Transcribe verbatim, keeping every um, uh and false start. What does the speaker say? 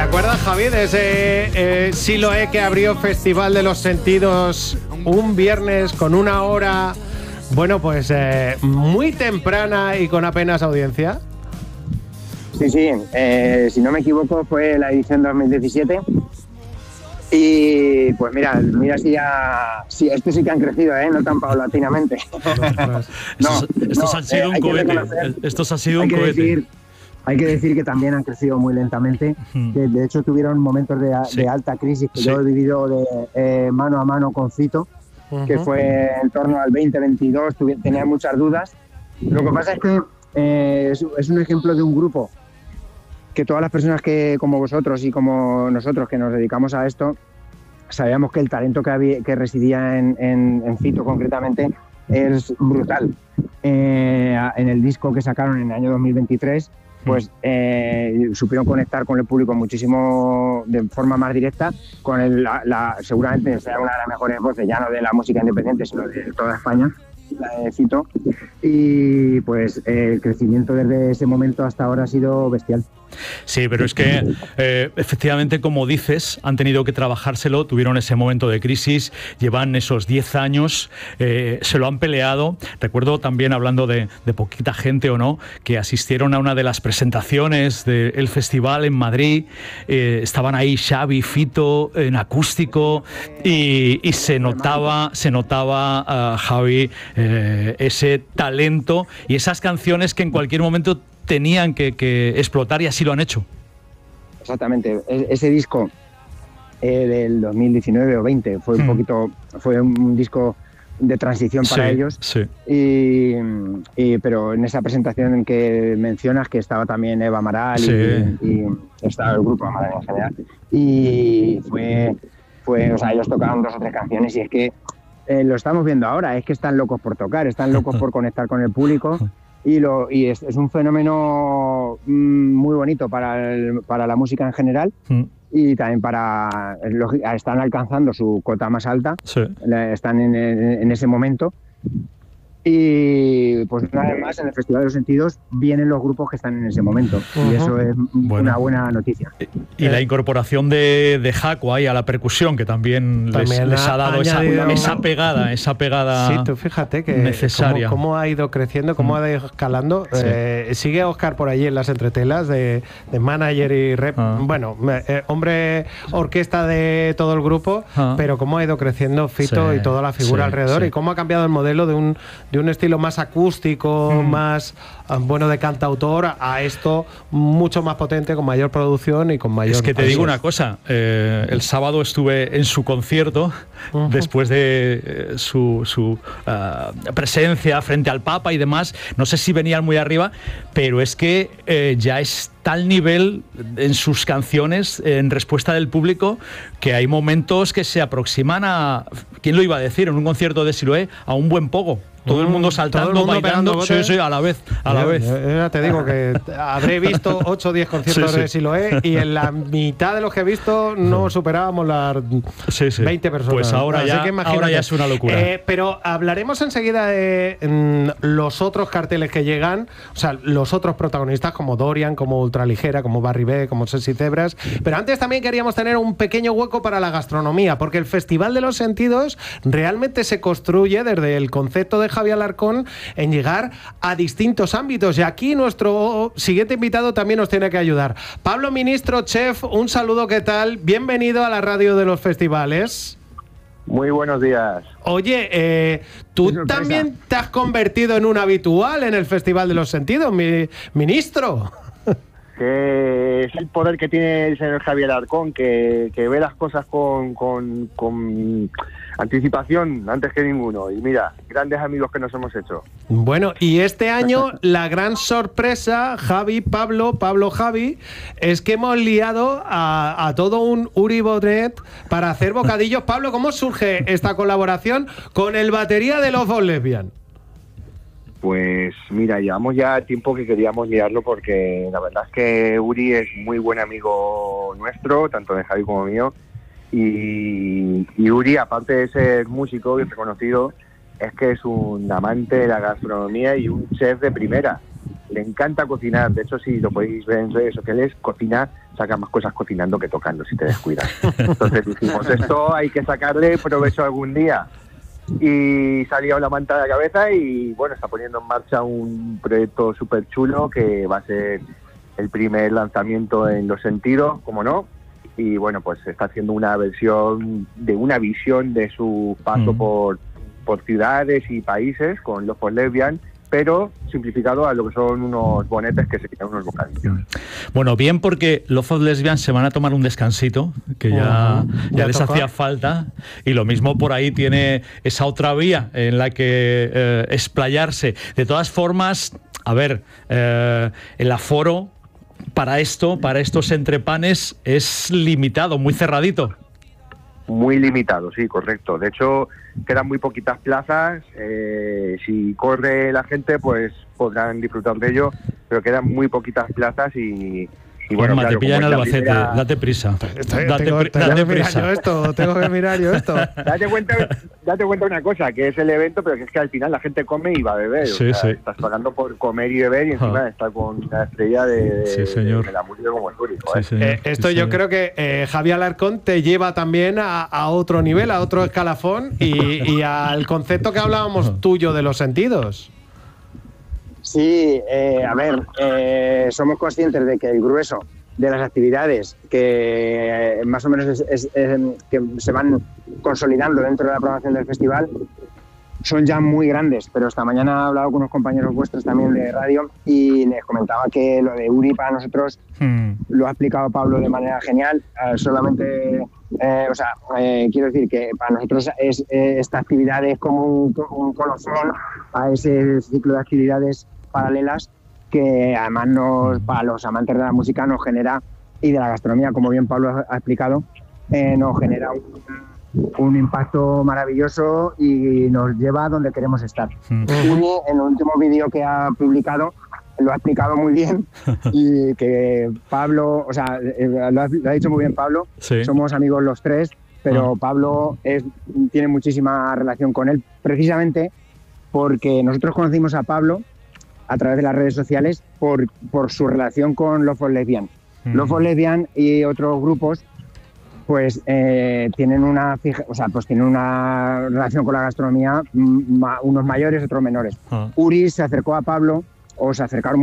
acuerdas, Javi, de ese eh, Siloé que abrió Festival de los Sentidos un viernes con una hora, bueno, pues eh, muy temprana y con apenas audiencia? Sí, sí, eh, si no me equivoco fue la edición dos mil diecisiete y pues mira, mira si ya, si esto sí que han crecido, ¿eh? No tan paulatinamente. no, estos no, han sido eh, un cohete, estos han sido un cohete. Decir, hay que decir que también han crecido muy lentamente, uh-huh. que de hecho tuvieron momentos de, sí. de alta crisis que sí. yo he vivido de eh, mano a mano con Fito, uh-huh. que fue en torno al veinte veintidós, tuve, tenía muchas dudas. Lo que pasa es que eh, es, es un ejemplo de un grupo que todas las personas que como vosotros y como nosotros que nos dedicamos a esto, sabíamos que el talento que, había, que residía en, en, en Fito concretamente es brutal. Eh, en el disco que sacaron en el año dos mil veintitrés, pues eh, supieron conectar con el público muchísimo de forma más directa, con el, la, la, seguramente sea una de las mejores voces, ya no de la música independiente, sino de toda España, la de Fito, y pues eh, el crecimiento desde ese momento hasta ahora ha sido bestial. Sí, pero es que eh, efectivamente, como dices, han tenido que trabajárselo, tuvieron ese momento de crisis, llevan esos diez años, eh, se lo han peleado. Recuerdo también, hablando de, de poquita gente o no, que asistieron a una de las presentaciones del festival en Madrid, eh, estaban ahí Xavi, Fito, en acústico, y, y se notaba, se notaba, uh, Javi, eh, ese talento y esas canciones que en cualquier momento tenían que, que explotar, y así lo han hecho. Exactamente. E- ese disco eh, del dos mil diecinueve o veinte fue un mm. poquito, fue un disco de transición para sí, ellos. Sí. Y, y, pero en esa presentación en que mencionas que estaba también Eva Amaral sí. y, y estaba el grupo Amaral en general. Y fue, fue, o sea, ellos tocaron dos o tres canciones y es que eh, lo estamos viendo ahora, es que están locos por tocar, están locos por conectar con el público. Y, lo, y es, es un fenómeno mmm, muy bonito para, el, para la música en general mm. y también para... Están alcanzando su cota más alta, sí. están en, en, en ese momento. Y pues una vez más en el Festival de los Sentidos vienen los grupos que están en ese momento. Uh-huh. Y eso es bueno. una buena noticia. Y, y la incorporación de, de Jaco ahí a la percusión, que también, también les, les ha dado esa, esa pegada, esa pegada sí, tú fíjate que necesaria. Cómo, cómo ha ido creciendo, cómo mm. ha ido escalando. Sí. Eh, sigue Óscar por allí en las entretelas de, de manager y rep. Ah. Bueno, eh, hombre orquesta de todo el grupo, ah. pero cómo ha ido creciendo Fito sí. y toda la figura sí, alrededor sí. y cómo ha cambiado el modelo de un de un estilo más acústico, mm. más bueno de cantautor, a esto mucho más potente, con mayor producción y con mayor... Es que te digo una cosa, eh, el sábado estuve en su concierto, uh-huh. después de eh, su, su uh, presencia frente al Papa y demás, no sé si venían muy arriba, pero es que eh, ya es tal nivel en sus canciones, en respuesta del público, que hay momentos que se aproximan a, ¿quién lo iba a decir? En un concierto de Siloé, a un buen pogo. Todo el mundo saltando, el mundo bailando, sí, sí, a la vez, a la ya, vez. Ya te digo que habré visto ocho o diez conciertos sí, sí. de Siloé y en la mitad de los que he visto no superábamos las sí, sí. veinte personas. Pues ahora, ya, ahora ya es una locura. Eh, pero hablaremos enseguida de mm, los otros carteles que llegan, o sea, los otros protagonistas como Dorian, como Ultraligera, como Barry B, como Sexy Zebras. Pero antes también queríamos tener un pequeño hueco para la gastronomía, porque el Festival de los Sentidos realmente se construye desde el concepto de Javi Alarcón en llegar a distintos ámbitos, y aquí nuestro siguiente invitado también nos tiene que ayudar. Pablo Ministro, chef, un saludo, ¿qué tal? Bienvenido a la radio de los festivales. Muy buenos días. Oye, eh, tú también te has convertido en un habitual en el Festival de los Sentidos, mi ministro. Que es el poder que tiene el señor Javier Alarcón, que, que ve las cosas con, con, con anticipación antes que ninguno. Y mira, grandes amigos que nos hemos hecho. Bueno, y este año la gran sorpresa, Javi, Pablo, Pablo, Javi, es que hemos liado a, a todo un Uri Bonet para hacer bocadillos. Pablo, ¿cómo surge esta colaboración con el batería de Love of Lesbian? Pues mira, llevamos ya tiempo que queríamos mirarlo, porque la verdad es que Uri es muy buen amigo nuestro, tanto de Javi como mío, y, y Uri, aparte de ser músico y reconocido, es que es un amante de la gastronomía y un chef de primera. le encanta cocinar. De hecho, si lo podéis ver en redes sociales, cocina, saca más cosas cocinando que tocando, si te descuidas. Entonces dijimos, esto hay que sacarle provecho algún día. Y salió la manta de la cabeza y bueno, está poniendo en marcha un proyecto súper chulo que va a ser el primer lanzamiento en Los Sentidos, como no, y bueno, pues está haciendo una versión de una visión de su paso mm. por, por ciudades y países con Love for Lesbian, pero simplificado a lo que son unos bonetes que se quitan unos bocadillos. Bueno, bien, porque Love for Lesbian se van a tomar un descansito, que ya, uh-huh. ya, ya les toca. Hacía falta, y lo mismo por ahí tiene esa otra vía en la que eh, explayarse. De todas formas, a ver, eh, el aforo para esto, para estos entrepanes, es limitado, muy cerradito. Muy limitado, sí, correcto. De hecho, quedan muy poquitas plazas. Eh, si corre la gente, pues podrán disfrutar de ello, pero quedan muy poquitas plazas y... Y bueno, claro, te pillan en Albacete, primera... date prisa. Estoy, date, tengo, tengo date que prisa. Mirar yo esto, tengo que mirar yo esto. Date cuenta, date cuenta una cosa, que es el evento, pero que es que al final la gente come y va a beber. Sí, o sea, sí. Estás pagando por comer y beber y encima ah. estás con una estrella de, de, sí, señor. de, de la música como el público. Sí, ¿eh? señor. Eh, esto sí, yo señor. creo que eh, Javi Alarcón te lleva también a, a otro nivel, a otro escalafón y, y al concepto que hablábamos tuyo de los sentidos. Sí, eh, a ver, eh, somos conscientes de que el grueso de las actividades que eh, más o menos es, es, es, que se van consolidando dentro de la programación del festival son ya muy grandes, pero esta mañana he hablado con unos compañeros vuestros también de radio y les comentaba que lo de Uri para nosotros hmm. lo ha explicado Pablo de manera genial. Eh, solamente, eh, o sea, eh, quiero decir que para nosotros es, eh, esta actividad es como un, un colofón a ese ciclo de actividades paralelas que además nos, para los amantes de la música nos genera, y de la gastronomía, como bien Pablo ha explicado, eh, nos genera un, un impacto maravilloso y nos lleva a donde queremos estar. Mm. Uni, en el último vídeo que ha publicado, lo ha explicado muy bien y que Pablo, o sea, lo ha, lo ha dicho muy bien Pablo, sí. Somos amigos los tres, pero ah. Pablo es, tiene muchísima relación con él, precisamente porque nosotros conocimos a Pablo a través de las redes sociales por, por su relación con Love for Lesbian. Mm. Love for Lesbian y otros grupos pues eh, tienen una fija, o sea, pues tienen una relación con la gastronomía, ma, unos mayores, otros menores. Ah. Uri se acercó a Pablo, o se acercaron